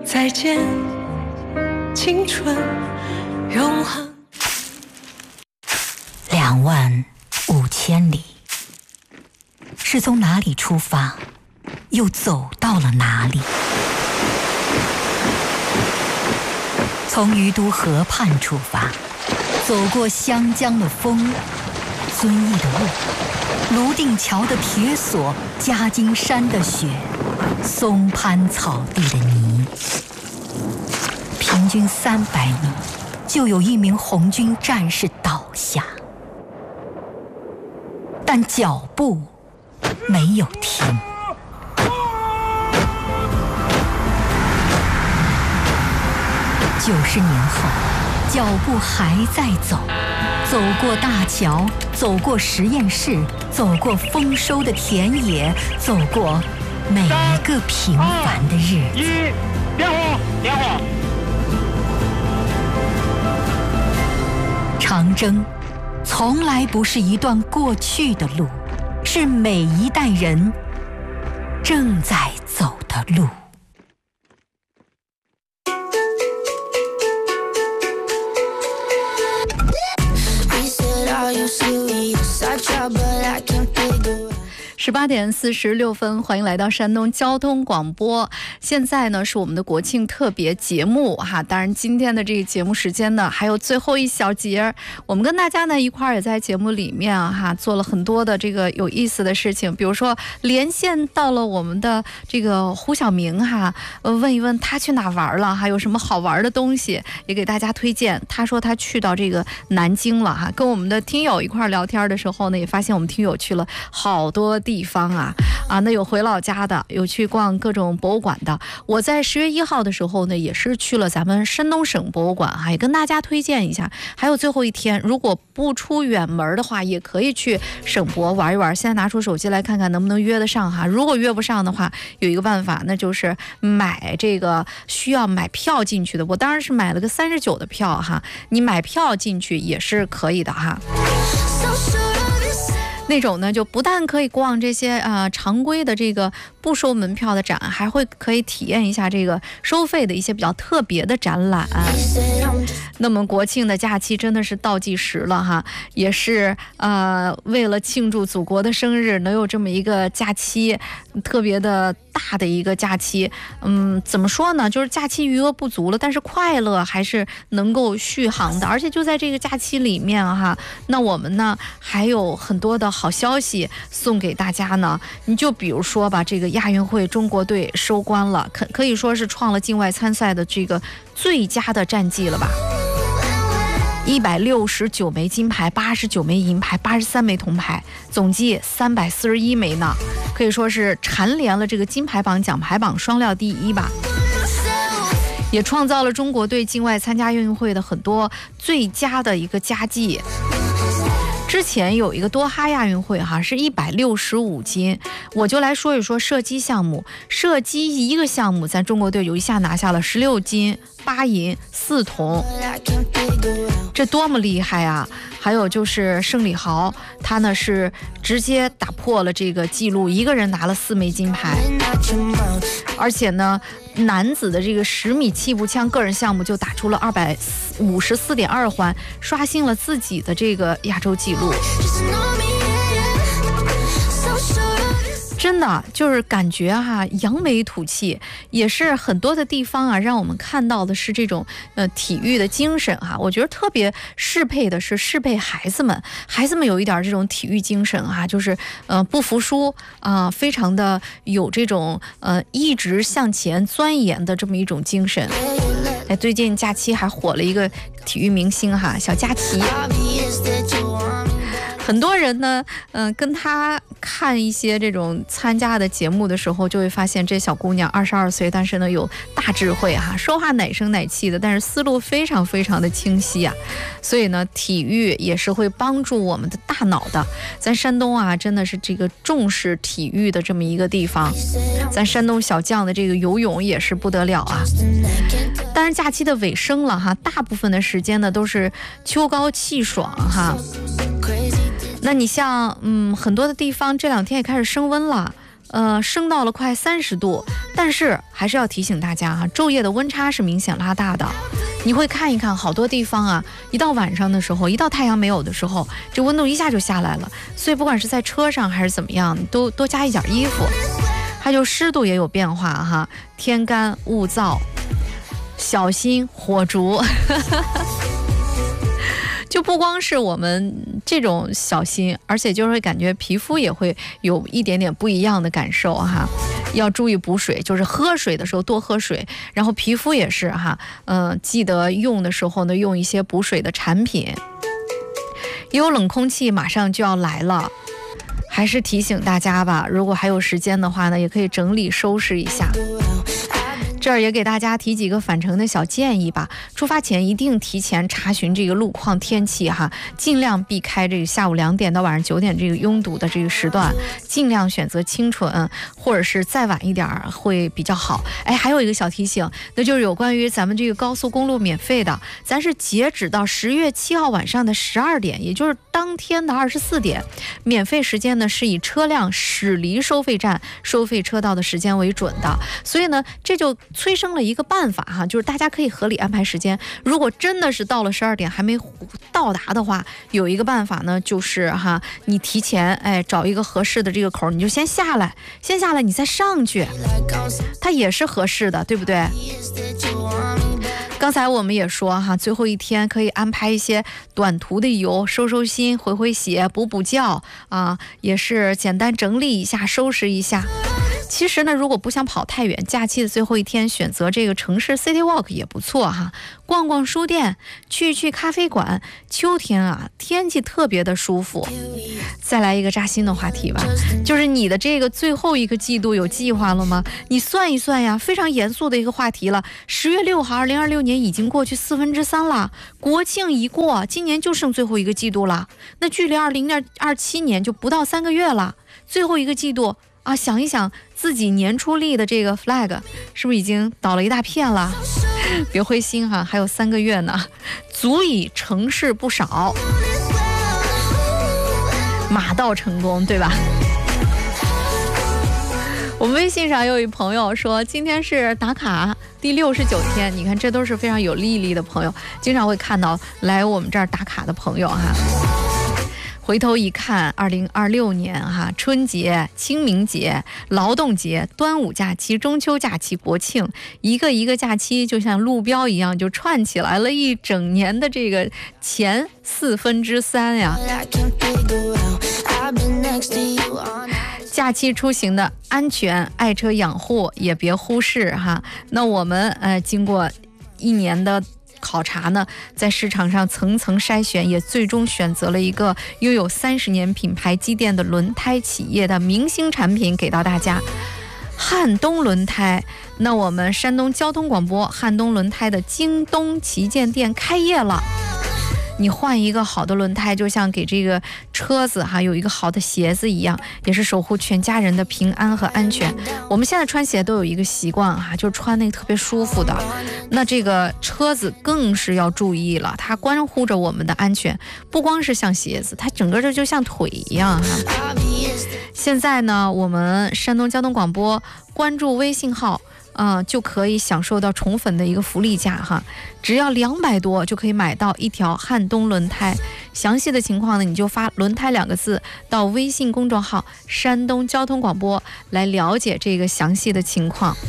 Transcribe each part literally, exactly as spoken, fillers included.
再见，青春永恒。 两万五千里，是从哪里出发，又走到了哪里？从于都河畔出发，走过湘江的风，遵义的雾，泸定桥的铁索，夹金山的雪，松潘草地的泥。平均三百米，就有一名红军战士倒下，但脚步没有停。九十年后，脚步还在走，走过大桥，走过实验室，走过丰收的田野，走过每一个平凡的日子。 一，点火，点火。 长征从来不是一段过去的路，是每一代人正在走的路。 十八点四十六分，欢迎来到山东交通广播。现在呢是我们的国庆特别节目哈，当然今天的这个节目时间呢还有最后一小节，我们跟大家呢一块儿也在节目里面啊哈做了很多的这个有意思的事情，比如说连线到了我们的这个胡晓明哈，呃问一问他去哪玩了，还有什么好玩的东西，也给大家推荐。他说他去到这个南京了哈，跟我们的听友一块儿聊天的时候呢，也发现我们听友去了好多地方啊啊，那有回老家的，有去逛各种博物馆的。我在十月一号的时候呢，也是去了咱们山东省博物馆哈，也跟大家推荐一下。还有最后一天，如果不出远门的话，也可以去省博玩一玩。现在拿出手机来看看能不能约得上哈。如果约不上的话，有一个办法，那就是买这个需要买票进去的。我当然是买了个三十九的票哈，你买票进去也是可以的哈。那种呢，就不但可以逛这些呃常规的这个不收门票的展，还会可以体验一下这个收费的一些比较特别的展览。那么国庆的假期真的是倒计时了哈，也是呃为了庆祝祖国的生日，能有这么一个假期，特别的大的一个假期。嗯，怎么说呢？就是假期余额不足了，但是快乐还是能够续航的。而且就在这个假期里面哈，那我们呢还有很多的好消息送给大家呢。你就比如说吧，这个亚运会中国队收官了，可可以说是创了境外参赛的这个最佳的战绩了吧。一百六十九枚金牌，八十九枚银牌，八十三枚铜牌，总计三百四十一枚呢，可以说是蝉联了这个金牌榜、奖牌榜双料第一吧。也创造了中国队境外参加亚运会的很多最佳的一个佳绩。之前有一个多哈亚运会哈，是一百六十五斤。我就来说一说射击项目，射击一个项目，咱中国队有一下拿下了十六金、八银、四铜，这多么厉害啊！还有就是盛礼豪，他呢是直接打破了这个记录，一个人拿了四枚金牌，而且呢，男子的这个十米气步枪个人项目就打出了二百五十四点二环，刷新了自己的这个亚洲纪录。真的就是感觉哈、啊，扬眉吐气，也是很多的地方啊，让我们看到的是这种呃体育的精神哈、啊。我觉得特别适配的是适配孩子们，孩子们有一点这种体育精神哈、啊，就是呃不服输啊、呃，非常的有这种呃一直向前钻研的这么一种精神。哎，最近假期还火了一个体育明星哈，小佳琪。很多人呢，嗯、呃，跟他看一些这种参加的节目的时候，就会发现这小姑娘二十二岁，但是呢有大智慧哈，说话奶声奶气的，但是思路非常非常的清晰啊。所以呢，体育也是会帮助我们的大脑的。咱山东啊，真的是这个重视体育的这么一个地方。咱山东小将的这个游泳也是不得了啊。当然，假期的尾声了哈，大部分的时间呢都是秋高气爽哈。那你像嗯很多的地方这两天也开始升温了，呃升到了快三十度， 但是还是要提醒大家哈，昼夜的温差是明显拉大的。你会看一看好多地方啊，一到晚上的时候，一到太阳没有的时候，这温度一下就下来了。所以不管是在车上还是怎么样，都多加一件衣服。还有湿度也有变化哈，天干物燥，小心火烛。就不光是我们这种小心，而且就是会感觉皮肤也会有一点点不一样的感受哈。要注意补水，就是喝水的时候多喝水，然后皮肤也是哈，嗯、呃，记得用的时候呢，用一些补水的产品。也有冷空气马上就要来了，还是提醒大家吧，如果还有时间的话呢，也可以整理收拾一下。这儿也给大家提几个返程的小建议吧。出发前一定提前查询这个路况天气哈，尽量避开这个下午两点到晚上九点这个拥堵的这个时段，尽量选择清晨或者是再晚一点会比较好。哎，还有一个小提醒，那就是有关于咱们这个高速公路免费的，咱是截止到十月七号晚上的十二点，也就是当天的二十四点，免费时间呢是以车辆驶离收费站收费车道的时间为准的。所以呢，这就催生了一个办法哈，就是大家可以合理安排时间。如果真的是到了十二点还没到达的话，有一个办法呢，就是哈，你提前哎找一个合适的这个口，你就先下来，先下来你再上去，它也是合适的，对不对？刚才我们也说哈，最后一天可以安排一些短途的游，收收心、回回血、补补觉啊，也是简单整理一下、收拾一下。其实呢，如果不想跑太远，假期的最后一天选择这个城市 City Walk 也不错哈，逛逛书店，去去咖啡馆。秋天啊，天气特别的舒服。再来一个扎心的话题吧，就是你的这个最后一个季度有计划了吗？你算一算呀，非常严肃的一个话题了。十月六号，二零二六年已经过去四分之三了，国庆一过，今年就剩最后一个季度了。那距离二零二七年就不到三个月了，最后一个季度。啊，想一想自己年初立的这个 flag 是不是已经倒了一大片了？别灰心哈，还有三个月呢，足以成事不少，马到成功，对吧？我们微信上有一朋友说，今天是打卡第六十九天，你看这都是非常有毅力的朋友，经常会看到来我们这儿打卡的朋友哈。回头一看，二零二六年哈，春节、清明节、劳动节、端午假期、中秋假期、国庆，一个一个假期就像路标一样，就串起来了一整年的这个前四分之三呀。假期出行的安全，爱车养护也别忽视哈。那我们呃，经过一年的考察呢，在市场上层层筛选，也最终选择了一个拥有三十年品牌积淀的轮胎企业的明星产品给到大家。汉东轮胎，那我们山东交通广播汉东轮胎的京东旗舰店开业了。你换一个好的轮胎，就像给这个车子哈有一个好的鞋子一样，也是守护全家人的平安和安全。我们现在穿鞋都有一个习惯哈，就穿那个特别舒服的。那这个车子更是要注意了，它关乎着我们的安全，不光是像鞋子，它整个这就像腿一样哈。现在呢，我们山东交通广播关注微信号。嗯、呃，就可以享受到宠粉的一个福利价哈，只要两百多就可以买到一条汉东轮胎。详细的情况呢，你就发轮胎两个字到微信公众号山东交通广播来了解这个详细的情况。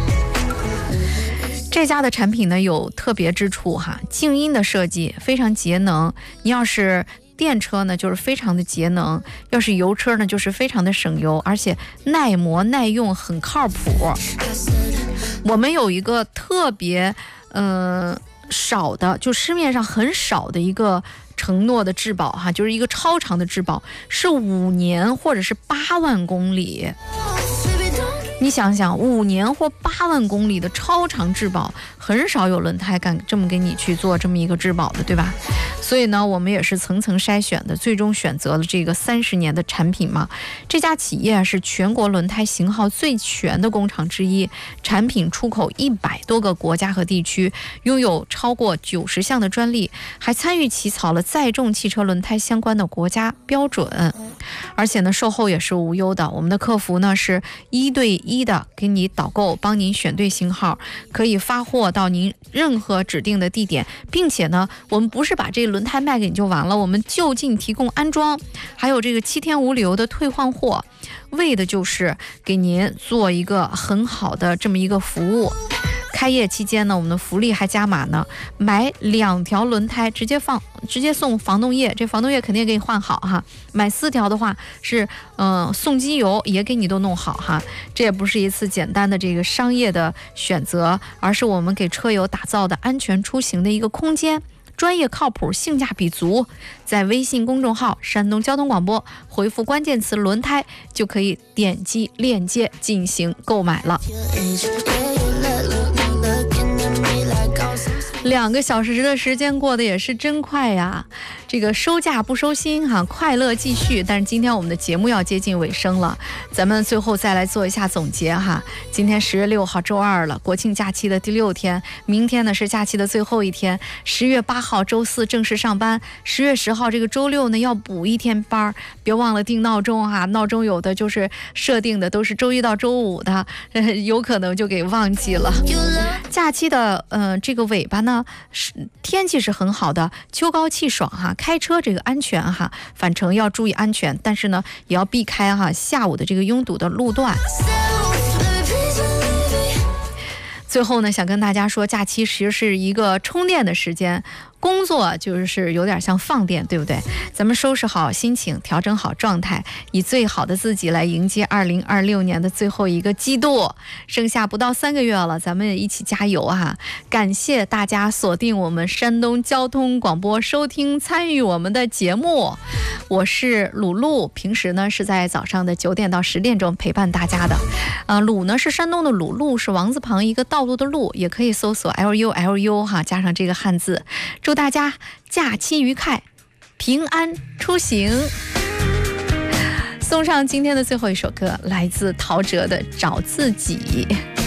这家的产品呢有特别之处哈，静音的设计非常节能，你要是电车呢就是非常的节能，要是油车呢就是非常的省油，而且耐磨耐用，很靠谱。我们有一个特别呃少的，就市面上很少的一个承诺的质保哈，就是一个超长的质保，是五年或者是八万公里。你想想，五年或八万公里的超长质保，很少有轮胎敢这么给你去做这么一个质保的，对吧？所以呢，我们也是层层筛选的，最终选择了这个三十年的产品嘛。这家企业是全国轮胎型号最全的工厂之一，产品出口一百多个国家和地区，拥有超过九十项的专利，还参与起草了载重汽车轮胎相关的国家标准。而且呢，售后也是无忧的，我们的客服呢是一对一的给你导购，帮您选对型号，可以发货到您任何指定的地点，并且呢，我们不是把这个轮胎卖给你就完了，我们就近提供安装，还有这个七天无理由的退换货，为的就是给您做一个很好的这么一个服务。开业期间呢，我们的福利还加码呢，买两条轮胎直接放直接送防冻液，这防冻液肯定给你换好哈。买四条的话是嗯、呃、送机油也给你都弄好哈。这也不是一次简单的这个商业的选择，而是我们给车友打造的安全出行的一个空间。专业靠谱，性价比足，在微信公众号山东交通广播回复关键词轮胎，就可以点击链接进行购买了。两个小时的时间过得也是真快呀，这个收假不收心哈，快乐继续。但是今天我们的节目要接近尾声了，咱们最后再来做一下总结哈。今天十月六号周二了，国庆假期的第六天，明天呢是假期的最后一天，十月八号周四正式上班，十月十号这个周六呢要补一天班，别忘了定闹钟哈，闹钟有的就是设定的都是周一到周五的，有可能就给忘记了。假期的呃这个尾巴呢，是天气是很好的，秋高气爽哈，开车这个安全哈，返程要注意安全，但是呢也要避开哈下午的这个拥堵的路段。最后呢，想跟大家说，假期其实是一个充电的时间，工作就是有点像放电，对不对？咱们收拾好心情，调整好状态，以最好的自己来迎接二零二六年的最后一个季度。剩下不到三个月了，咱们也一起加油啊！感谢大家锁定我们山东交通广播，收听参与我们的节目。我是鲁鲁，平时呢是在早上的九点到十点钟陪伴大家的。呃，鲁呢是山东的鲁，路是王字旁一个道路的路，也可以搜索 L U L U 哈，加上这个汉字。祝大家假期愉快，平安出行。送上今天的最后一首歌，来自陶喆的《找自己》。